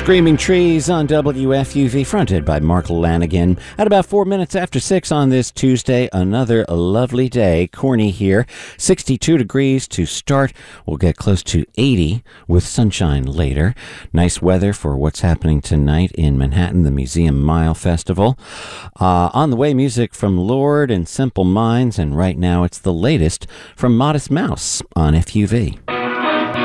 Screaming Trees on WFUV, fronted by Mark Lanigan. At about 4 minutes after 6 on this Tuesday, another lovely day. Corny here. 62 degrees to start. We'll get close to 80 with sunshine later. Nice weather for what's happening tonight in Manhattan, the Museum Mile Festival. On the way, music from Lorde and Simple Minds, and right now it's the latest from Modest Mouse on FUV.